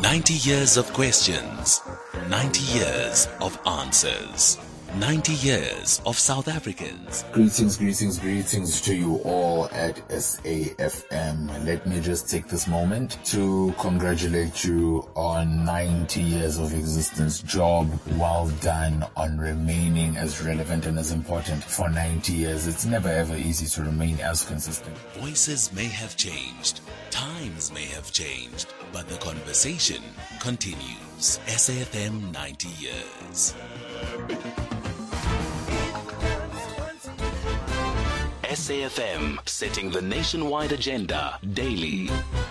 90 years of questions, 90 years of answers, 90 years of South Africans. Greetings to you all at SAFM. Let me just take this moment to congratulate you on 90 years of existence. Job well done on remaining as relevant and as important for 90 years. It's never ever easy to remain as consistent. Voices may have changed, times may have changed, but the conversation continues. SAFM 90 years. SAFM, setting the nationwide agenda daily.